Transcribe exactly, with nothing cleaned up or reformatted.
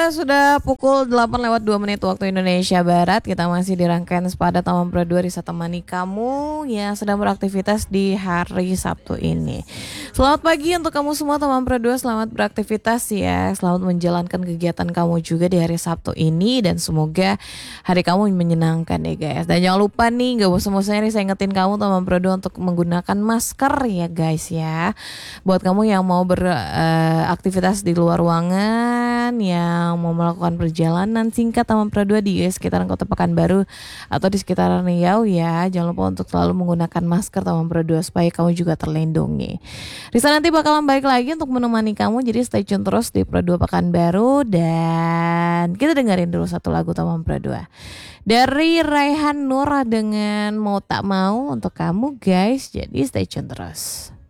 Sudah pukul delapan lewat dua menit waktu Indonesia Barat. Kita masih di rangkaian Sepada Taman Pro dua Risa temani kamu yang sedang beraktivitas di hari Sabtu ini. Selamat pagi untuk kamu semua Taman Pro dua, selamat beraktivitas ya. Selamat menjalankan kegiatan kamu juga di hari Sabtu ini. Dan semoga hari kamu menyenangkan ya guys. Dan jangan lupa nih, gak bosan-bosannya nih saya ingetin kamu Taman Pro dua untuk menggunakan masker ya guys ya. Buat kamu yang mau beraktivitas di luar ruangan, yang mau melakukan perjalanan singkat Taman Pro dua di sekitaran Kota Pekanbaru atau di sekitaran Riau ya, jangan lupa untuk selalu menggunakan masker Taman Pro dua supaya kamu juga terlindungi. Risa nanti bakalan balik lagi untuk menemani kamu, jadi stay tune terus di Pro dua Pekanbaru. Dan kita dengerin dulu satu lagu Taman Pro dua dari Raihan Nur dengan Mau Tak Mau untuk kamu guys, jadi stay tune terus.